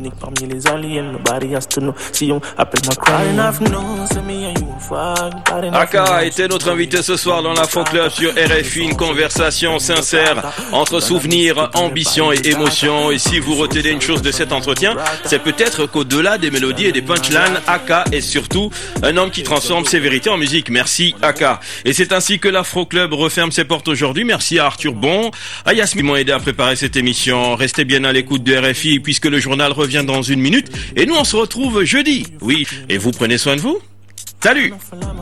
unique parmi les aliens. Nobody has to know. Si on appelle ma crying enough, no, c'est me and you on fire. Aka était notre invité ce soir dans l'Afro Club sur RFI, une conversation sincère entre souvenirs, ambition et émotion. Et si vous retenez une chose de cet entretien, c'est peut-être qu'au-delà des mélodies et des punchlines, Aka est surtout un homme qui transforme ses vérités en musique. Merci Aka. Et c'est ainsi que l'Afro Club referme ses portes aujourd'hui. Merci à Arthur Bon, à Yasmine qui m'ont aidé à préparer cette émission. Restez bien à l'écoute de RFI puisque le journal revient dans une minute. Et nous on se retrouve jeudi. Oui, et vous prenez soin de vous. Salut.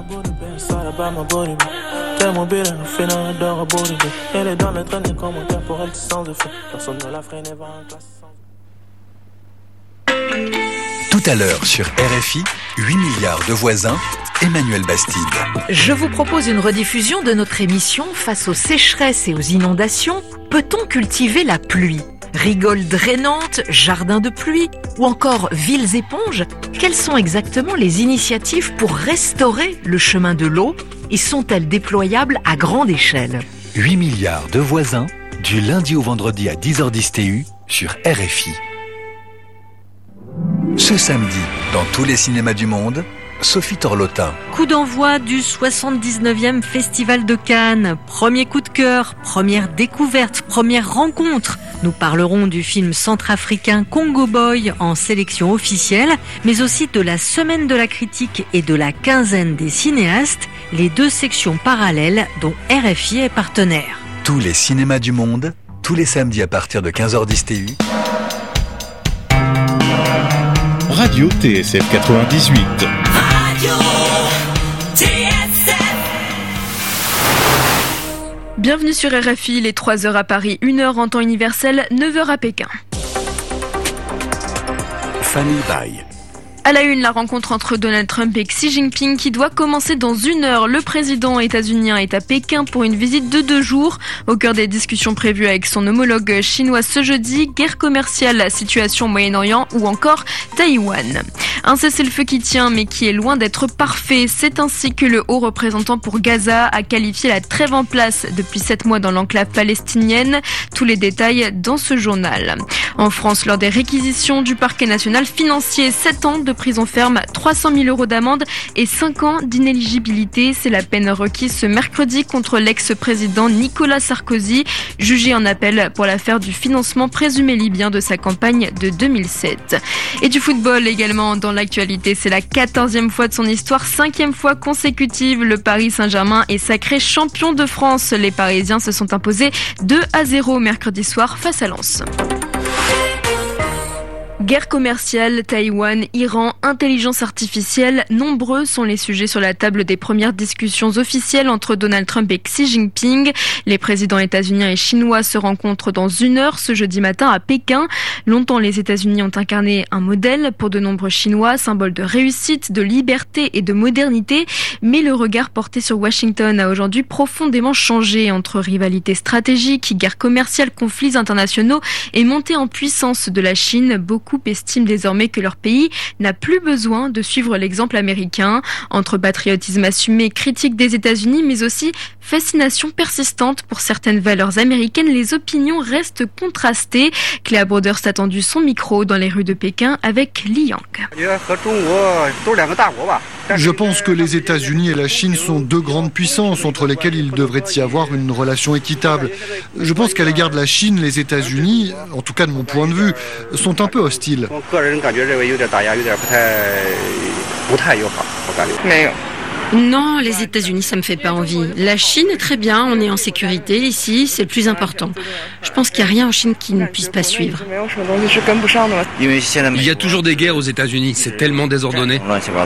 Tout à l'heure sur RFI, 8 milliards de voisins, Emmanuel Bastide. Je vous propose une rediffusion de notre émission face aux sécheresses et aux inondations. Peut-on cultiver la pluie ? Rigoles drainantes, jardins de pluie ou encore villes éponges ? Quelles sont exactement les initiatives pour restaurer le chemin de l'eau et sont-elles déployables à grande échelle ? 8 milliards de voisins, du lundi au vendredi à 10h10 TU sur RFI. Ce samedi, dans tous les cinémas du monde, Sophie Torlotin. Coup d'envoi du 79e Festival de Cannes. Premier coup de cœur, première découverte, première rencontre. Nous parlerons du film centrafricain Congo Boy en sélection officielle, mais aussi de la semaine de la critique et de la quinzaine des cinéastes, les deux sections parallèles dont RFI est partenaire. Tous les cinémas du monde, tous les samedis à partir de 15h10 TU. Radio TSF 98. Radio TSF. Bienvenue sur RFI, il est 3h à Paris, 1h en temps universel, 9h à Pékin. Famille Baye. À la une, la rencontre entre Donald Trump et Xi Jinping qui doit commencer dans 1 heure. Le président états-unien est à Pékin pour une visite de 2 jours. Au cœur des discussions prévues avec son homologue chinois ce jeudi, guerre commerciale, situation au Moyen-Orient ou encore Taïwan. Un cessez-le-feu qui tient mais qui est loin d'être parfait. C'est ainsi que le haut représentant pour Gaza a qualifié la trêve en place depuis 7 mois dans l'enclave palestinienne. Tous les détails dans ce journal. En France, lors des réquisitions du parquet national financier, 7 ans de prison ferme, 300 000 € d'amende et 5 ans d'inéligibilité. C'est la peine requise ce mercredi contre l'ex-président Nicolas Sarkozy, jugé en appel pour l'affaire du financement présumé libyen de sa campagne de 2007. Et du football également dans l'actualité, c'est la 14e fois de son histoire, 5e fois consécutive. Le Paris Saint-Germain est sacré champion de France. Les Parisiens se sont imposés 2-0 mercredi soir face à Lens. Guerre commerciale, Taïwan, Iran, intelligence artificielle, nombreux sont les sujets sur la table des premières discussions officielles entre Donald Trump et Xi Jinping. Les présidents états-uniens et chinois se rencontrent dans 1 heure ce jeudi matin à Pékin. Longtemps, les États-Unis ont incarné un modèle pour de nombreux Chinois, symbole de réussite, de liberté et de modernité. Mais le regard porté sur Washington a aujourd'hui profondément changé entre rivalité stratégique, guerre commerciale, conflits internationaux et montée en puissance de la Chine. Beaucoup estiment désormais que leur pays n'a plus besoin de suivre l'exemple américain. Entre patriotisme assumé, critique des États-Unis, mais aussi fascination persistante pour certaines valeurs américaines, les opinions restent contrastées. Cléa Broders a tendu son micro dans les rues de Pékin avec Li Yang. Je pense que les États-Unis et la Chine sont 2 grandes puissances entre lesquelles il devrait y avoir une relation équitable. Je pense qu'à l'égard de la Chine, les États-Unis, en tout cas de mon point de vue, sont un peu hostiles. Non, les États-Unis, ça me fait pas envie. La Chine est très bien, on est en sécurité ici, c'est le plus important. Je pense qu'il n'y a rien en Chine qui ne puisse pas suivre. Il y a toujours des guerres aux États-Unis, c'est tellement désordonné.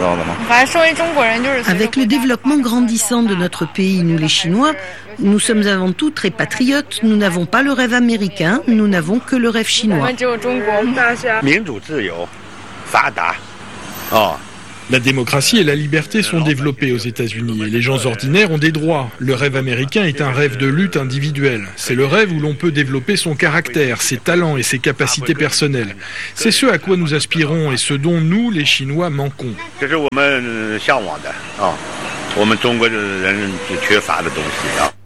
Avec le développement grandissant de notre pays, nous les Chinois, nous sommes avant tout très patriotes. Nous n'avons pas le rêve américain, nous n'avons que le rêve chinois. La démocratie et la liberté sont développées aux États-Unis et les gens ordinaires ont des droits. Le rêve américain est un rêve de lutte individuelle. C'est le rêve où l'on peut développer son caractère, ses talents et ses capacités personnelles. C'est ce à quoi nous aspirons et ce dont nous, les Chinois, manquons.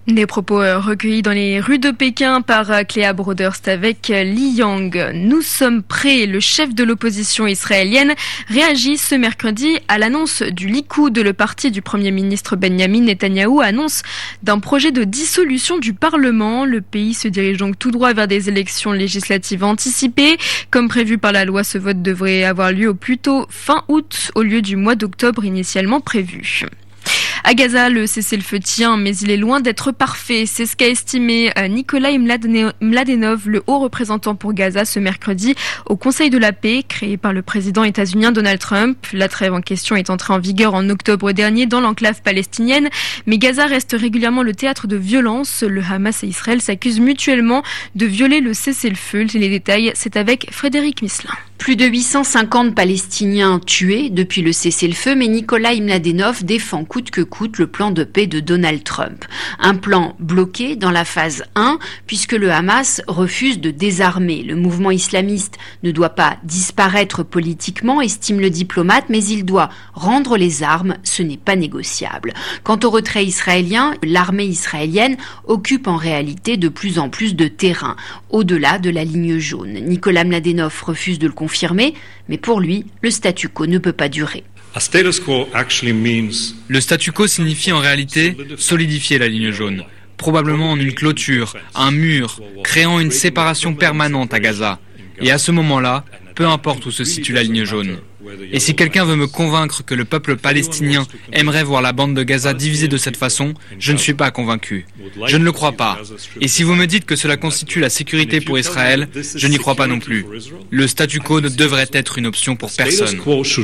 Des propos recueillis dans les rues de Pékin par Cléa Broderst avec Li Yang. Nous sommes prêts. Le chef de l'opposition israélienne réagit ce mercredi à l'annonce du Likoud. Le parti du Premier ministre Benjamin Netanyahou annonce d'un projet de dissolution du Parlement. Le pays se dirige donc tout droit vers des élections législatives anticipées. Comme prévu par la loi, ce vote devrait avoir lieu au plus tôt fin août au lieu du mois d'octobre initialement prévu. À Gaza, le cessez-le-feu tient, mais il est loin d'être parfait. C'est ce qu'a estimé Nikolai Mladenov, le haut représentant pour Gaza, ce mercredi au Conseil de la paix, créé par le président états-unien Donald Trump. La trêve en question est entrée en vigueur en octobre dernier dans l'enclave palestinienne, mais Gaza reste régulièrement le théâtre de violences. Le Hamas et Israël s'accusent mutuellement de violer le cessez-le-feu. Les détails, c'est avec Frédéric Misselin. Plus de 850 Palestiniens tués depuis le cessez-le-feu, mais Nikolai Mladenov défend coûte que coûte le plan de paix de Donald Trump. Un plan bloqué dans la phase 1, puisque le Hamas refuse de désarmer. Le mouvement islamiste ne doit pas disparaître politiquement, estime le diplomate, mais il doit rendre les armes, ce n'est pas négociable. Quant au retrait israélien, l'armée israélienne occupe en réalité de plus en plus de terrain, au-delà de la ligne jaune. Nikolai Mladenov refuse de le confirmer, mais pour lui, le statu quo ne peut pas durer. Le statu quo signifie en réalité solidifier la ligne jaune, probablement en une clôture, un mur, créant une séparation permanente à Gaza. Et à ce moment-là, peu importe où se situe la ligne jaune. Et si quelqu'un veut me convaincre que le peuple palestinien aimerait voir la bande de Gaza divisée de cette façon, je ne suis pas convaincu. Je ne le crois pas. Et si vous me dites que cela constitue la sécurité pour Israël, je n'y crois pas non plus. Le statu quo ne devrait être une option pour personne.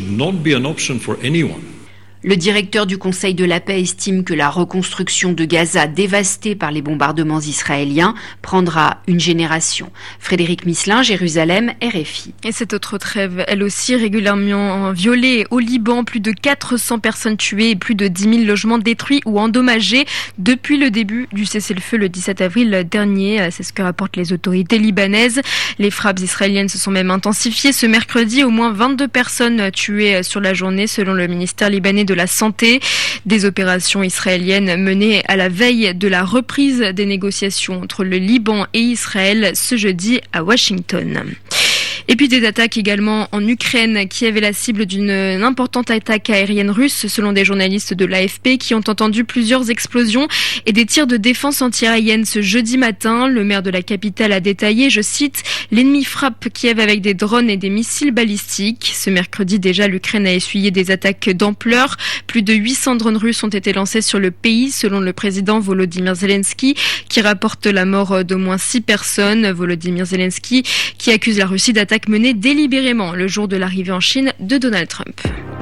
Le directeur du Conseil de la paix estime que la reconstruction de Gaza, dévastée par les bombardements israéliens, prendra une génération. Frédéric Misselin, Jérusalem, RFI. Et cette autre trêve, elle aussi régulièrement violée. Au Liban, plus de 400 personnes tuées et plus de 10 000 logements détruits ou endommagés depuis le début du cessez-le-feu le 17 avril dernier. C'est ce que rapportent les autorités libanaises. Les frappes israéliennes se sont même intensifiées. Ce mercredi, au moins 22 personnes tuées sur la journée, selon le ministère libanais de la Santé. Des opérations israéliennes menées à la veille de la reprise des négociations entre le Liban et Israël ce jeudi à Washington. Et puis des attaques également en Ukraine. Kiev est la cible d'une importante attaque aérienne russe, selon des journalistes de l'AFP qui ont entendu plusieurs explosions et des tirs de défense antiaérienne ce jeudi matin. Le maire de la capitale a détaillé, je cite, « L'ennemi frappe Kiev avec des drones et des missiles balistiques ». Ce mercredi déjà, l'Ukraine a essuyé des attaques d'ampleur. Plus de 800 drones russes ont été lancés sur le pays, selon le président Volodymyr Zelensky, qui rapporte la mort d'au moins 6 personnes. Volodymyr Zelensky qui accuse la Russie d'attaque menée délibérément le jour de l'arrivée en Chine de Donald Trump.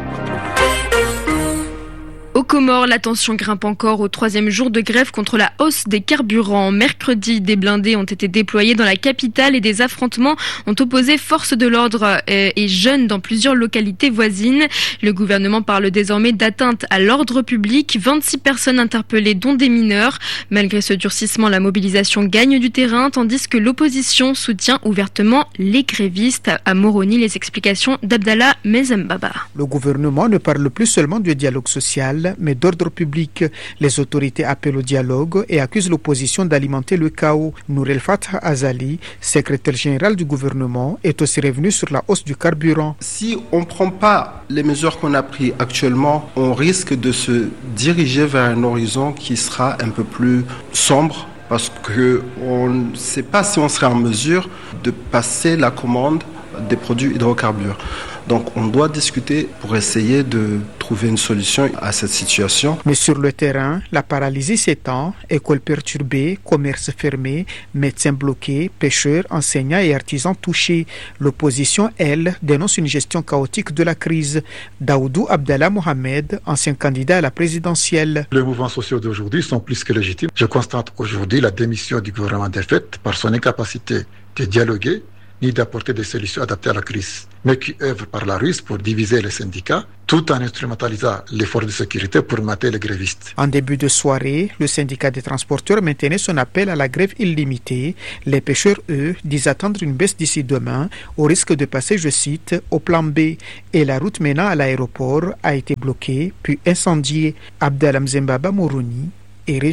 Aux Comores, la tension grimpe encore au 3e jour de grève contre la hausse des carburants. Mercredi, des blindés ont été déployés dans la capitale et des affrontements ont opposé forces de l'ordre et jeunes dans plusieurs localités voisines. Le gouvernement parle désormais d'atteinte à l'ordre public. 26 personnes interpellées, dont des mineurs. Malgré ce durcissement, la mobilisation gagne du terrain, tandis que l'opposition soutient ouvertement les grévistes. À Moroni, les explications d'Abdallah Mezembaba. Le gouvernement ne parle plus seulement du dialogue social, mais d'ordre public. Les autorités appellent au dialogue et accusent l'opposition d'alimenter le chaos. Nourel Fatah Azali, secrétaire général du gouvernement, est aussi revenu sur la hausse du carburant. Si on ne prend pas les mesures qu'on a prises actuellement, on risque de se diriger vers un horizon qui sera un peu plus sombre, parce qu'on ne sait pas si on sera en mesure de passer la commande des produits hydrocarbures. Donc on doit discuter pour essayer de trouver une solution à cette situation. Mais sur le terrain, la paralysie s'étend, écoles perturbées, commerces fermés, médecins bloqués, pêcheurs, enseignants et artisans touchés. L'opposition, elle, dénonce une gestion chaotique de la crise. Daoudou Abdallah Mohamed, ancien candidat à la présidentielle. Les mouvements sociaux d'aujourd'hui sont plus que légitimes. Je constate aujourd'hui la démission du gouvernement défaite par son incapacité de dialoguer ni d'apporter des solutions adaptées à la crise, mais qui œuvrent par la ruse pour diviser les syndicats, tout en instrumentalisant les forces de sécurité pour mater les grévistes. En début de soirée, le syndicat des transporteurs maintenait son appel à la grève illimitée. Les pêcheurs, eux, disent attendre une baisse d'ici demain, au risque de passer, je cite, au plan B. Et la route menant à l'aéroport a été bloquée, puis incendiée. Abdallah Mzembaba Moroni, RFI.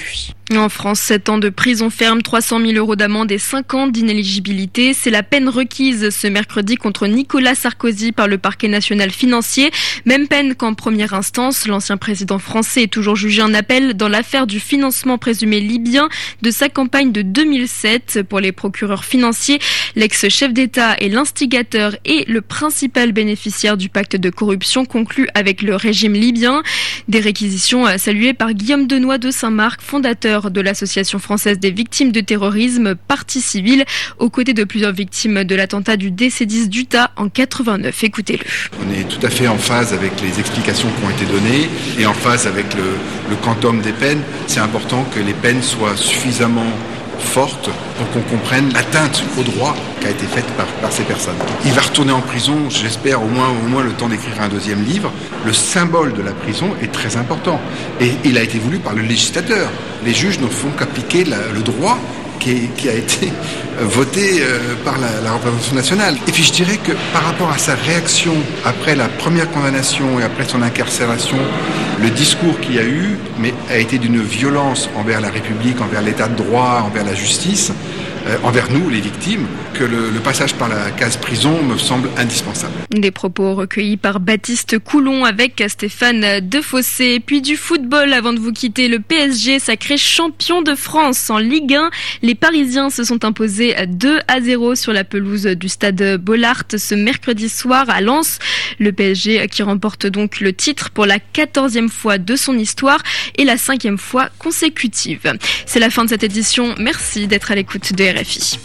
En France, 7 ans de prison ferme, 300 000 € d'amende et 5 ans d'inéligibilité. C'est la peine requise ce mercredi contre Nicolas Sarkozy par le parquet national financier. Même peine qu'en première instance. L'ancien président français est toujours jugé en appel dans l'affaire du financement présumé libyen de sa campagne de 2007. Pour les procureurs financiers, l'ex-chef d'État est l'instigateur et le principal bénéficiaire du pacte de corruption conclu avec le régime libyen. Des réquisitions saluées par Guillaume Denoy de Saint-Marc, fondateur de l'Association française des victimes de terrorisme, partie civile, aux côtés de plusieurs victimes de l'attentat du DC-10 d'Utah en 89. Écoutez-le. On est tout à fait en phase avec les explications qui ont été données et en phase avec le quantum des peines. C'est important que les peines soient suffisamment forte pour qu'on comprenne l'atteinte au droit qui a été faite par ces personnes. Il va retourner en prison, j'espère au moins le temps d'écrire un deuxième livre. Le symbole de la prison est très important et il a été voulu par le législateur. Les juges ne font qu'appliquer le droit qui a été voté par la représentation nationale. Et puis je dirais que par rapport à sa réaction après la première condamnation et après son incarcération, le discours qu'il y a eu a été d'une violence envers la République, envers l'état de droit, envers la justice, envers nous, les victimes, que le passage par la case prison me semble indispensable. Des propos recueillis par Baptiste Coulon avec Stéphane Defossé. Puis du football avant de vous quitter, le PSG sacré champion de France en Ligue 1. Les Parisiens se sont imposés 2-0 sur la pelouse du stade Bollaert ce mercredi soir à Lens. Le PSG qui remporte donc le titre pour la 14e fois de son histoire et la 5e fois consécutive. C'est la fin de cette édition. Merci d'être à l'écoute de RFI.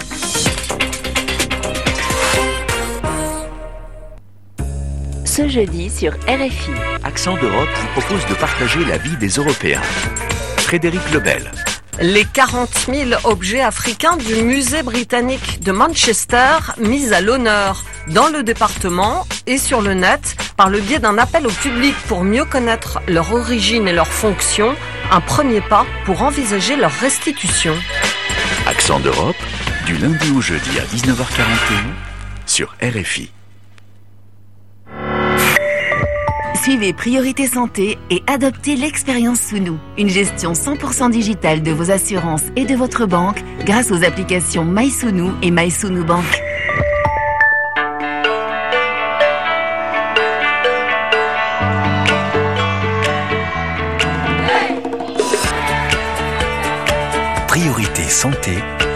Ce jeudi sur RFI, Accent d'Europe vous propose de partager la vie des Européens. Frédéric Lebel. Les 40 000 objets africains du musée britannique de Manchester mis à l'honneur dans le département et sur le net par le biais d'un appel au public pour mieux connaître leur origine et leur fonction, un premier pas pour envisager leur restitution. Accent d'Europe, du lundi au jeudi à 19h41 sur RFI. Suivez Priorité Santé et adoptez l'expérience Sounou, une gestion 100% digitale de vos assurances et de votre banque grâce aux applications MySounou et MySounou Bank. Priorité Santé,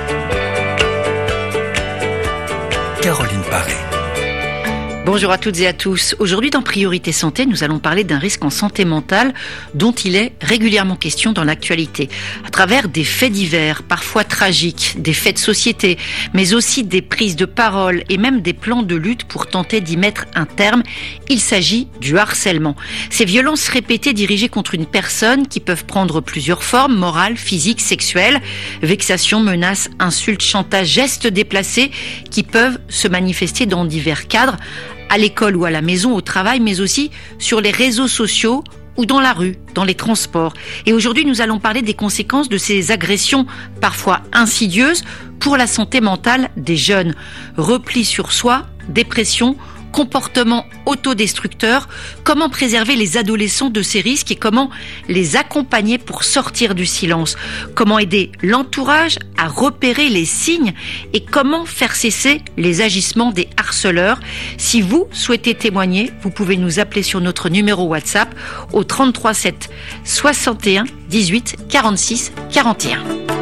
Caroline Paré. Bonjour à toutes et à tous. Aujourd'hui dans Priorité Santé, nous allons parler d'un risque en santé mentale dont il est régulièrement question dans l'actualité. À travers des faits divers, parfois tragiques, des faits de société, mais aussi des prises de parole et même des plans de lutte pour tenter d'y mettre un terme, il s'agit du harcèlement. Ces violences répétées dirigées contre une personne qui peuvent prendre plusieurs formes, morales, physiques, sexuelles, vexations, menaces, insultes, chantages, gestes déplacés qui peuvent se manifester dans divers cadres, à l'école ou à la maison, au travail, mais aussi sur les réseaux sociaux ou dans la rue, dans les transports. Et aujourd'hui, nous allons parler des conséquences de ces agressions parfois insidieuses pour la santé mentale des jeunes. Repli sur soi, dépression, comportement autodestructeur, comment préserver les adolescents de ces risques et comment les accompagner pour sortir du silence, comment aider l'entourage à repérer les signes et comment faire cesser les agissements des harceleurs. Si vous souhaitez témoigner, vous pouvez nous appeler sur notre numéro WhatsApp au 33 7 61 18 46 41.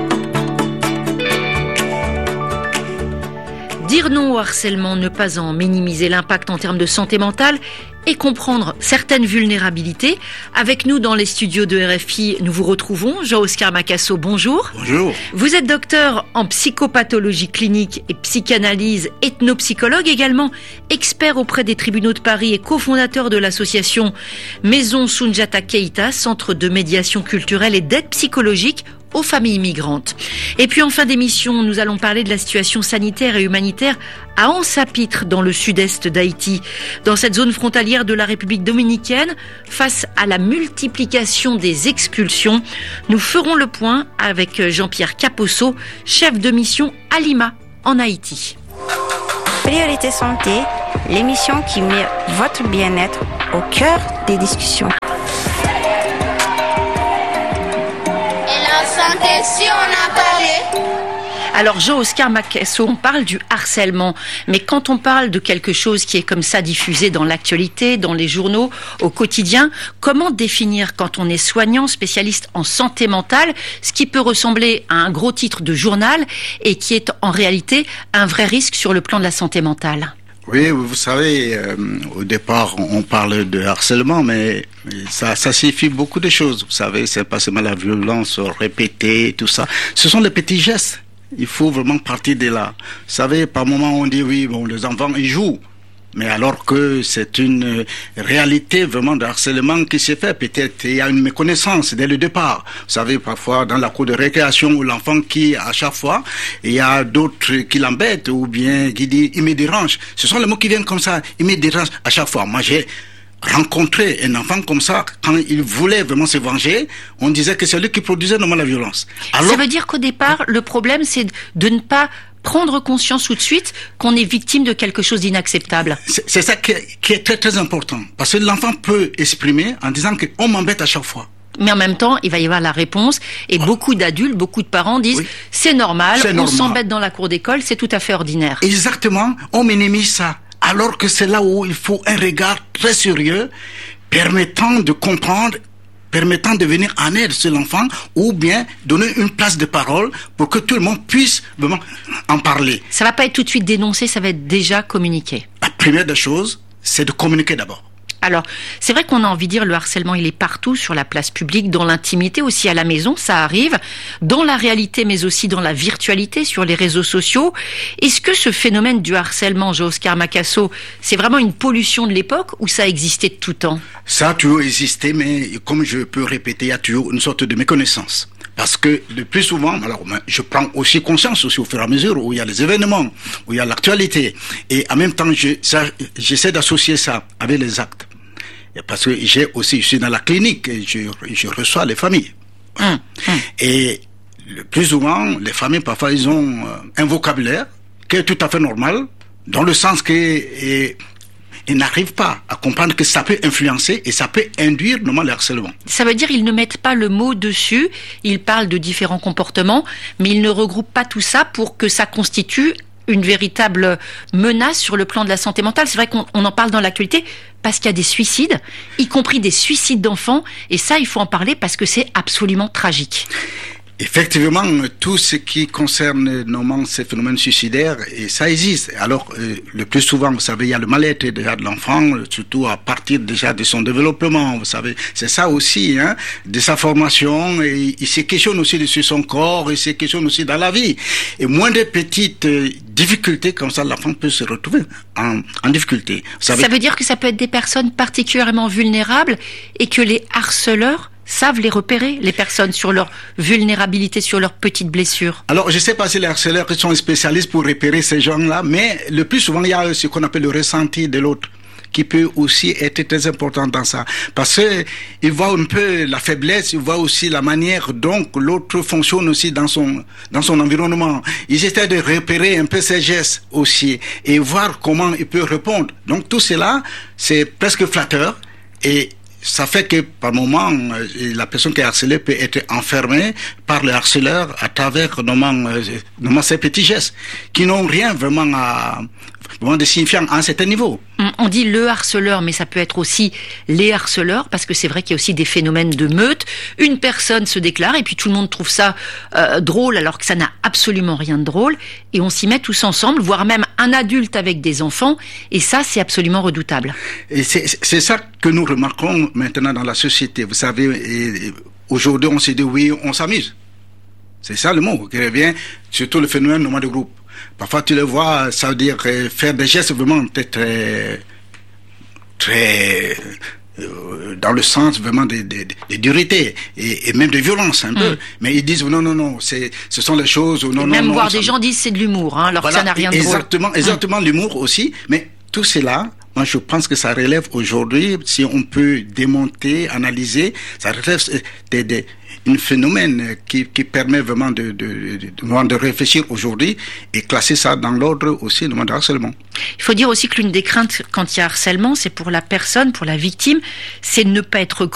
Dire non au harcèlement, ne pas en minimiser l'impact en termes de santé mentale et comprendre certaines vulnérabilités. Avec nous dans les studios de RFI, nous vous retrouvons. Jean-Oscar Macasso, bonjour. Bonjour. Vous êtes docteur en psychopathologie clinique et psychanalyse, ethnopsychologue également, expert auprès des tribunaux de Paris et cofondateur de l'association Maison Soundiata Keïta, centre de médiation culturelle et d'aide psychologique aux familles migrantes. Et puis en fin d'émission, nous allons parler de la situation sanitaire et humanitaire à Anse-à-Pitre, dans le sud-est d'Haïti. Dans cette zone frontalière de la République dominicaine, face à la multiplication des expulsions, nous ferons le point avec Jean-Pierre Caposso, chef de mission à Lima, en Haïti. Priorité Santé, l'émission qui met votre bien-être au cœur des discussions. Santé Et si on en parlait? Alors Jean-Oscar Macasso, on parle du harcèlement, mais quand on parle de quelque chose qui est comme ça diffusé dans l'actualité, dans les journaux, au quotidien, comment définir quand on est soignant, spécialiste en santé mentale, ce qui peut ressembler à un gros titre de journal et qui est en réalité un vrai risque sur le plan de la santé mentale? Oui, vous savez, au départ, on parle de harcèlement, mais ça signifie beaucoup de choses. Vous savez, c'est pas seulement la violence répétée, tout ça. Ce sont les petits gestes. Il faut vraiment partir de là. Vous savez, par moment, on dit oui, bon, les enfants, ils jouent. Mais alors que c'est une réalité vraiment de harcèlement qui s'est fait. Peut-être il y a une méconnaissance dès le départ. Vous savez, parfois dans la cour de récréation où l'enfant qui, à chaque fois, il y a d'autres qui l'embêtent ou bien qui dit il me dérange. Ce sont les mots qui viennent comme ça. Il me dérange à chaque fois. Moi, j'ai rencontré un enfant comme ça, quand il voulait vraiment se venger, on disait que c'est lui qui produisait normalement la violence. Alors, ça veut dire qu'au départ, le problème, c'est de ne pas prendre conscience tout de suite qu'on est victime de quelque chose d'inacceptable. C'est ça qui est très très important. Parce que l'enfant peut exprimer en disant qu'on m'embête à chaque fois. Mais en même temps, il va y avoir la réponse. Et beaucoup d'adultes, beaucoup de parents disent c'est normal, on s'embête dans la cour d'école, c'est tout à fait ordinaire. Exactement, on minimise ça. Alors que c'est là où il faut un regard très sérieux, permettant de comprendre, permettant de venir en aide sur l'enfant, ou bien donner une place de parole pour que tout le monde puisse vraiment en parler. Ça va pas être tout de suite dénoncé, ça va être déjà communiqué. La première des choses, c'est de communiquer d'abord. Alors, c'est vrai qu'on a envie de dire le harcèlement, il est partout, sur la place publique, dans l'intimité, aussi à la maison, ça arrive, dans la réalité, mais aussi dans la virtualité, sur les réseaux sociaux. Est-ce que ce phénomène du harcèlement, Jean-Oscar Macasso, c'est vraiment une pollution de l'époque ou ça existait de tout temps? Ça a toujours existé, mais comme je peux répéter, il y a toujours une sorte de méconnaissance. Parce que le plus souvent, alors je prends aussi conscience aussi au fur et à mesure où il y a les événements, où il y a l'actualité. Et en même temps, j'essaie d'associer ça avec les actes. Parce que je suis dans la clinique et je reçois les familles. Et le plus souvent, les familles, parfois, ils ont un vocabulaire qui est tout à fait normal, dans le sens qu'ils n'arrivent pas à comprendre que ça peut influencer et ça peut induire normalement le harcèlement. Ça veut dire qu'ils ne mettent pas le mot dessus, ils parlent de différents comportements, mais ils ne regroupent pas tout ça pour que ça constitue une véritable menace sur le plan de la santé mentale. C'est vrai qu'on en parle dans l'actualité parce qu'il y a des suicides, y compris des suicides d'enfants, et ça, il faut en parler parce que c'est absolument tragique. Effectivement, tout ce qui concerne normalement ces phénomènes suicidaires, et ça existe. Alors, le plus souvent, vous savez, il y a le mal-être déjà de l'enfant, surtout à partir déjà de son développement. Vous savez, c'est ça aussi, hein, de sa formation. Et il se questionne aussi sur son corps, il se questionne aussi dans la vie. Et moins de petites difficultés comme ça, l'enfant peut se retrouver en difficulté. Vous savez, ça veut dire que ça peut être des personnes particulièrement vulnérables et que les harceleurs savent les repérer, les personnes, sur leur vulnérabilité, sur leurs petites blessures. Alors, je ne sais pas si les harceleurs sont spécialistes pour repérer ces gens-là, mais le plus souvent, il y a ce qu'on appelle le ressenti de l'autre, qui peut aussi être très important dans ça. Parce que il voit un peu la faiblesse, il voit aussi la manière dont l'autre fonctionne aussi dans son environnement. Ils essaient de repérer un peu ses gestes aussi, et voir comment il peut répondre. Donc, tout cela, c'est presque flatteur, et ça fait que par moment, la personne qui est harcelée peut être enfermée par le harceleur à travers normalement ces petits gestes qui n'ont rien vraiment de signifiant à un certain niveau. On dit le harceleur, mais ça peut être aussi les harceleurs, parce que c'est vrai qu'il y a aussi des phénomènes de meute. Une personne se déclare et puis tout le monde trouve ça drôle, alors que ça n'a absolument rien de drôle. Et on s'y met tous ensemble, voire même un adulte avec des enfants. Et ça, c'est absolument redoutable. Et c'est ça que nous remarquons maintenant dans la société. Vous savez, aujourd'hui, on se dit oui, on s'amuse. C'est ça le mot qui revient, surtout le phénomène normal de groupe. Parfois, tu le vois, ça veut dire faire des gestes vraiment très dans le sens vraiment de dureté et même de violence un peu. Mais ils disent non, ce sont les choses. Même voir des gens disent c'est de l'humour, alors voilà, que ça n'a rien de drôle. Exactement, l'humour aussi. Mais tout cela, moi je pense que ça relève aujourd'hui, si on peut démonter, analyser, ça relève un phénomène qui permet vraiment de réfléchir aujourd'hui et classer ça dans l'ordre aussi de harcèlement. Il faut dire aussi que l'une des craintes quand il y a harcèlement, c'est pour la personne, pour la victime, c'est de ne pas être